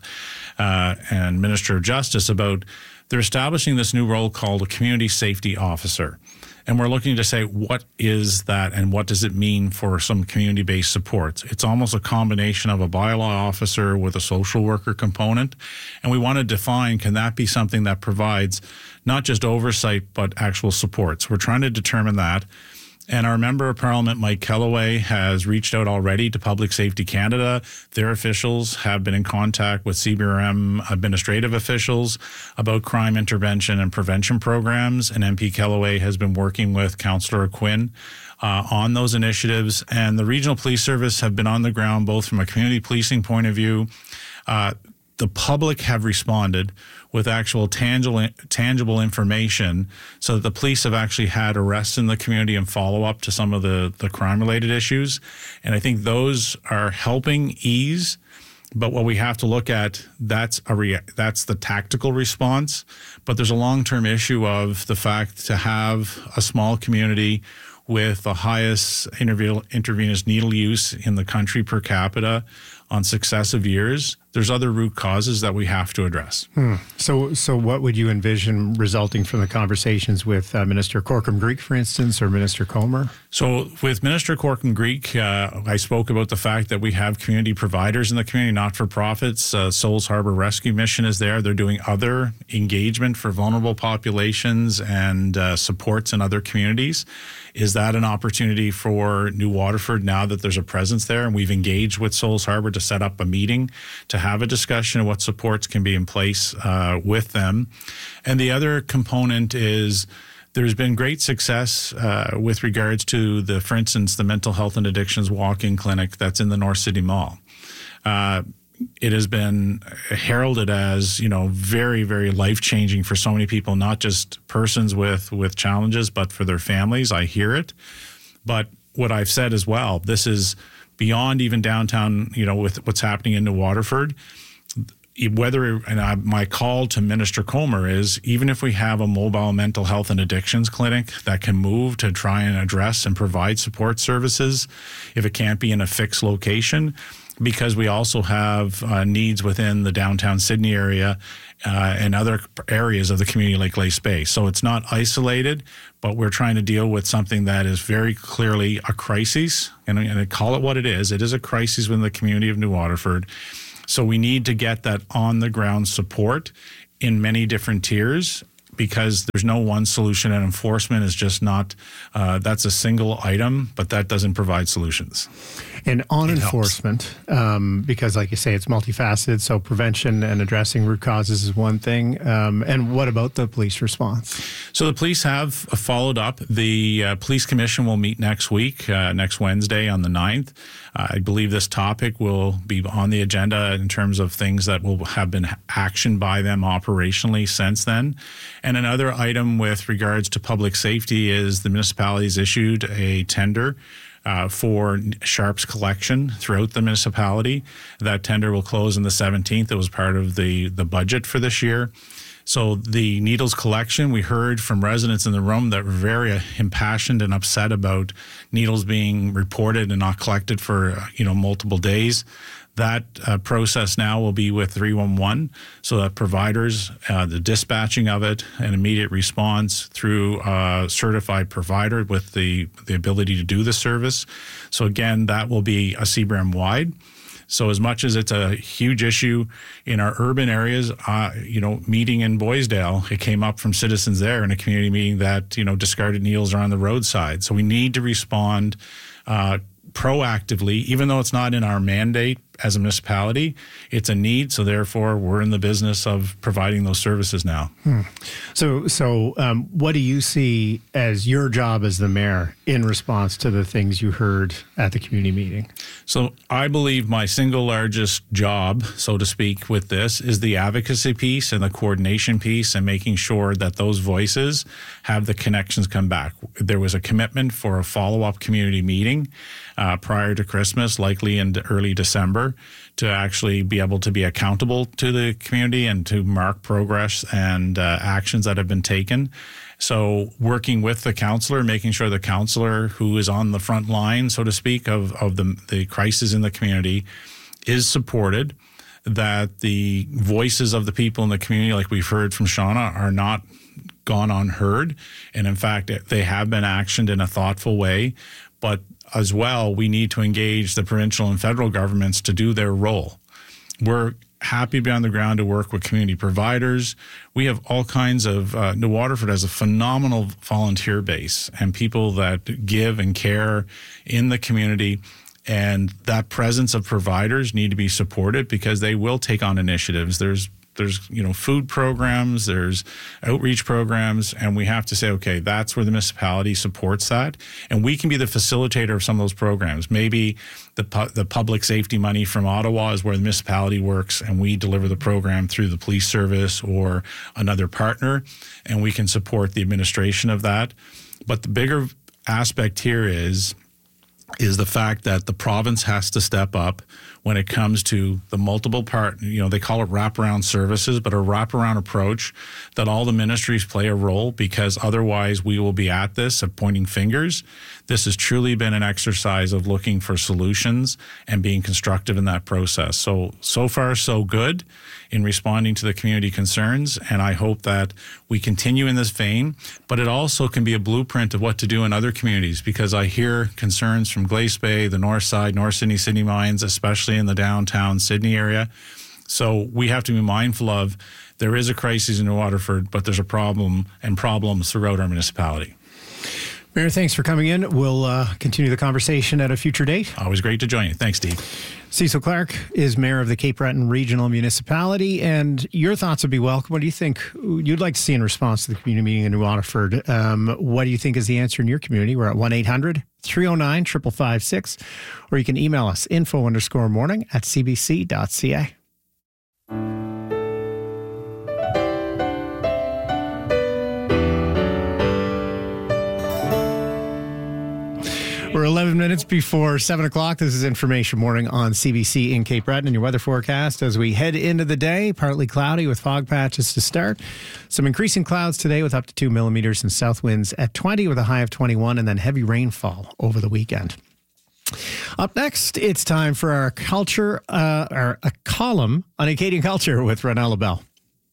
and Minister of Justice about they're establishing this new role called a Community Safety Officer. And we're looking to say, what is that and what does it mean for some community-based supports? It's almost a combination of a bylaw officer with a social worker component. And we want to define, can that be something that provides not just oversight, but actual supports? We're trying to determine that. And our Member of Parliament, Mike Kellaway, has reached out already to Public Safety Canada. Their officials have been in contact with CBRM administrative officials about crime intervention and prevention programs. And MP Kellaway has been working with Councillor Quinn on those initiatives. And the Regional Police Service have been on the ground, both from a community policing point of view. The public have responded with actual tangible information, so that the police have actually had arrests in the community and follow up to some of the crime-related issues. And I think those are helping ease. But what we have to look at, that's the tactical response. But there's a long-term issue of the fact to have a small community with the highest intravenous needle use in the country per capita on successive years, there's other root causes that we have to address. So what would you envision resulting from the conversations with Minister Corcoran-Greek, for instance, or Minister Comer? So with Minister Corcoran-Greek, I spoke about the fact that we have community providers in the community, not-for-profits. Souls Harbor Rescue Mission is there. They're doing other engagement for vulnerable populations and supports in other communities. Is that an opportunity for New Waterford now that there's a presence there? And we've engaged with Souls Harbor to set up a meeting to have a discussion of what supports can be in place with them. And the other component is there's been great success with regards to for instance, the mental health and addictions walk-in clinic that's in the North City Mall. it has been heralded as, very, very life-changing for so many people, not just persons with challenges, but for their families. I hear it. But what I've said as well, this is beyond even downtown, with what's happening in New Waterford. My call to Minister Comer is, even if we have a mobile mental health and addictions clinic that can move to try and address and provide support services, if it can't be in a fixed location, because we also have needs within the downtown Sydney area and other areas of the community like Glace Bay. So it's not isolated, but we're trying to deal with something that is very clearly a crisis, and I call it what it is. It is a crisis within the community of New Waterford. So we need to get that on-the-ground support in many different tiers, because there's no one solution, and enforcement is just not, that's a single item, but that doesn't provide solutions. And on enforcement, because like you say, it's multifaceted, so prevention and addressing root causes is one thing. And what about the police response? So the police have followed up. The police commission will meet next week, next Wednesday on the 9th. I believe this topic will be on the agenda in terms of things that will have been actioned by them operationally since then. And another item with regards to public safety is the municipality's issued a tender for sharps collection throughout the municipality. That tender will close on the 17th. It was part of the budget for this year. So the needles collection, we heard from residents in the room that were very impassioned and upset about needles being reported and not collected for multiple days. That process now will be with 311, so that providers, the dispatching of it, and immediate response through a certified provider with the ability to do the service. So again, that will be a CBRM wide. So as much as it's a huge issue in our urban areas, meeting in Boysdale, it came up from citizens there in a community meeting that, discarded needles are on the roadside. So we need to respond proactively, even though it's not in our mandate as a municipality, it's a need. So therefore, we're in the business of providing those services now. So what do you see as your job as the mayor in response to the things you heard at the community meeting? So I believe my single largest job, so to speak, with this is the advocacy piece and the coordination piece, and making sure that those voices have the connections come back. There was a commitment for a follow-up community meeting prior to Christmas, likely in early December, to actually be able to be accountable to the community and to mark progress and actions that have been taken. So working with the councillor, making sure the councillor who is on the front line, so to speak, of the crisis in the community is supported, that the voices of the people in the community, like we've heard from Shauna, are not gone unheard. And in fact, they have been actioned in a thoughtful way. But as well, we need to engage the provincial and federal governments to do their role. We're happy to be on the ground to work with community providers. We have all kinds of, New Waterford has a phenomenal volunteer base and people that give and care in the community. And that presence of providers need to be supported because they will take on initiatives. There's food programs, there's outreach programs, and we have to say, okay, that's where the municipality supports that. And we can be the facilitator of some of those programs. Maybe the public safety money from Ottawa is where the municipality works, and we deliver the program through the police service or another partner, and we can support the administration of that. But the bigger aspect here is the fact that the province has to step up when it comes to the multiple they call it wraparound services, but a wraparound approach that all the ministries play a role, because otherwise we will be at this of pointing fingers. This has truly been an exercise of looking for solutions and being constructive in that process. So far, so good in responding to the community concerns. And I hope that we continue in this vein, but it also can be a blueprint of what to do in other communities, because I hear concerns from Glace Bay, the north side, North Sydney, Sydney Mines, especially in the downtown Sydney area. So we have to be mindful of, there is a crisis in New Waterford, but there's a problem and problems throughout our municipality. Mayor, thanks for coming in. We'll continue the conversation at a future date. Always great to join you. Thanks, Steve. Cecil Clark is mayor of the Cape Breton Regional Municipality, and your thoughts would be welcome. What do you think you'd like to see in response to the community meeting in New Waterford? What do you think is the answer in your community? We're at 1-800-309-5556, or you can email us info_morning@cbc.ca. We're 11 minutes before 7 o'clock. This is Information Morning on CBC in Cape Breton, and your weather forecast as we head into the day. Partly cloudy with fog patches to start. Some increasing clouds today with up to 2 millimeters and south winds at 20 with a high of 21, and then heavy rainfall over the weekend. Up next, it's time for our culture, a column on Acadian culture with Ronella Bell.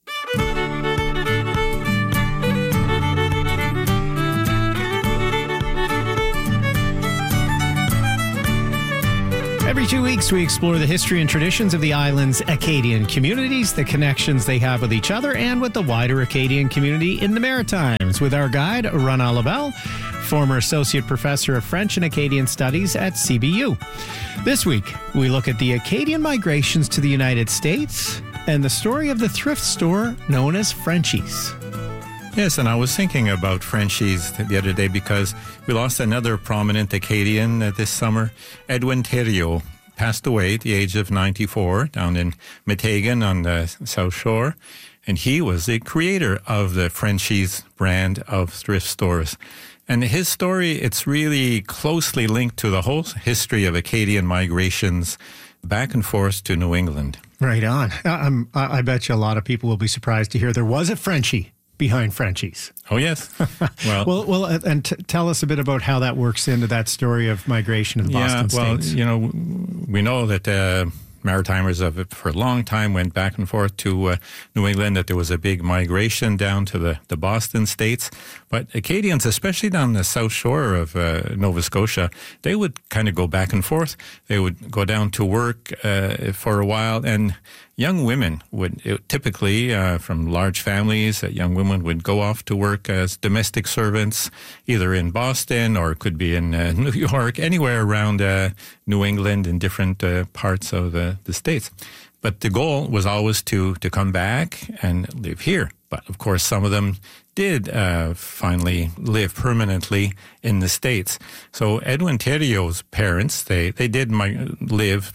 Every 2 weeks, we explore the history and traditions of the island's Acadian communities, the connections they have with each other, and with the wider Acadian community in the Maritimes. With our guide, Ronella Bell, former Associate Professor of French and Acadian Studies at CBU. This week, we look at the Acadian migrations to the United States and the story of the thrift store known as Frenchies. Yes, and I was thinking about Frenchies the other day because we lost another prominent Acadian this summer. Edwin Thériault passed away at the age of 94 down in Meteghan on the South Shore. And he was the creator of the Frenchies brand of thrift stores. And his story, it's really closely linked to the whole history of Acadian migrations back and forth to New England. Right on. I bet you a lot of people will be surprised to hear there was a Frenchie behind Frenchies. Oh, yes. Well, and tell us a bit about how that works into that story of migration in the Boston States. You know, we know that Maritimers for a long time went back and forth to New England, that there was a big migration down to the Boston States. But Acadians, especially down the south shore of Nova Scotia, they would kind of go back and forth. They would go down to work for a while, and young women would typically, from large families, young women would go off to work as domestic servants, either in Boston or it could be in New York, anywhere around New England in different parts of the States. But the goal was always to come back and live here. But of course, some of them did finally live permanently in the States. So Edwin Thériault's parents, they did live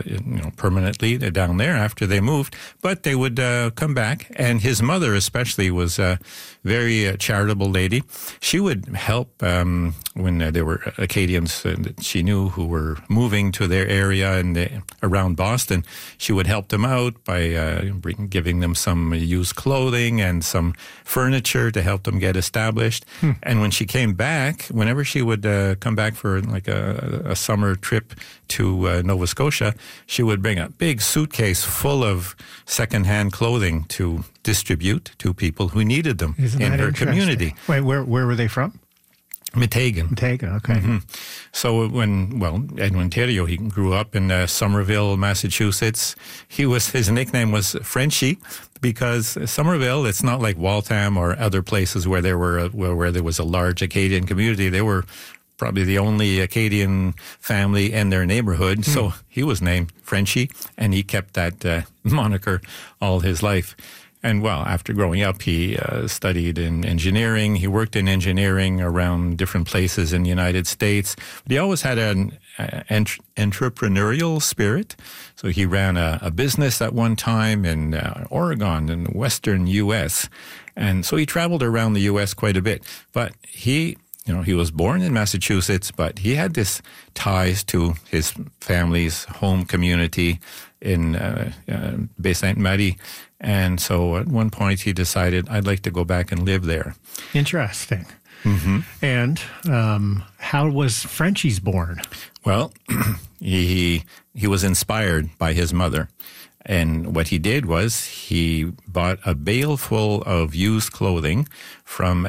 permanently down there after they moved, but they would come back. And his mother especially was a very charitable lady. She would help when there were Acadians that she knew who were moving to their area and around Boston. She would help them out by giving them some used clothing and some furniture to help them get established. And when she came back, whenever she would come back for like a summer trip to Nova Scotia, she would bring a big suitcase full of secondhand clothing to distribute to people who needed them in her community. Wait, where were they from? Meteghan. Meteghan, okay. Mm-hmm. So Edwin Thériault, he grew up in Somerville, Massachusetts. His nickname was Frenchie because Somerville, it's not like Waltham or other places where there was a large Acadian community. They were probably the only Acadian family in their neighborhood. So he was named Frenchie, and he kept that moniker all his life. And after growing up, he studied in engineering. He worked in engineering around different places in the United States. But he always had an entrepreneurial spirit. So he ran a business at one time in Oregon, in the western U.S. And so he traveled around the U.S. quite a bit. But he was born in Massachusetts, but he had this ties to his family's home community in Baie Sainte-Marie. And so at one point he decided, I'd like to go back and live there. Interesting. Mm-hmm. And how was Frenchies born? Well, he was inspired by his mother. And what he did was he bought a bale full of used clothing from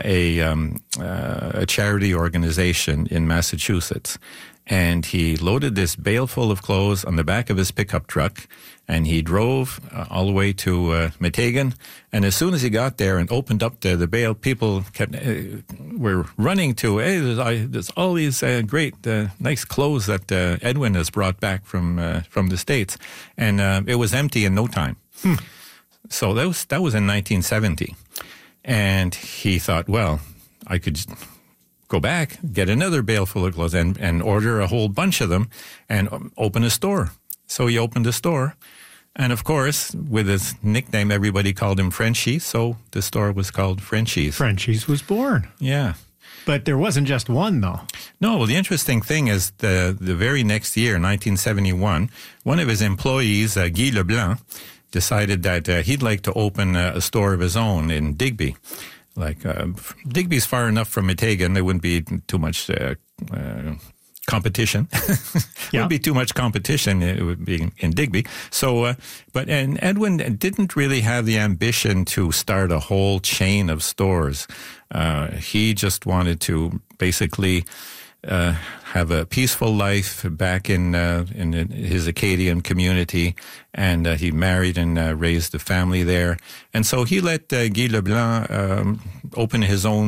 a charity organization in Massachusetts. And he loaded this bale full of clothes on the back of his pickup truck, and he drove all the way to Meteghan. And as soon as he got there and opened up the bale, people kept we're running to, hey, there's all these great, nice clothes that Edwin has brought back from the States. And it was empty in no time. So that was in 1970. And he thought, well, I could go back, get another bale full of clothes and order a whole bunch of them and open a store. So he opened a store. And of course, with his nickname, everybody called him Frenchie. So the store was called Frenchie's. Frenchie's was born. Yeah. But there wasn't just one, though. No, well, the interesting thing is the very next year, 1971, one of his employees, Guy Leblanc, decided that he'd like to open a store of his own in Digby. Digby's far enough from Meteghan, there wouldn't be too much competition. Wouldn't be too much competition. It would be in Digby. So, and Edwin didn't really have the ambition to start a whole chain of stores. He just wanted to basically have a peaceful life back in his Acadian community, and he married and raised a family there. And so he let Guy Leblanc open his own